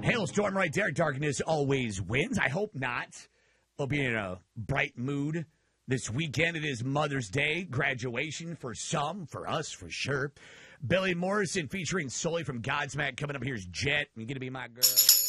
Hailstorm right there. Darkness always wins. I hope not. Hope you're in a bright mood this weekend. It is Mother's Day, graduation for some, for us, for sure. Billy Morrison featuring Sully from Godsmack coming up. Here's Jet. You're going to be my girl.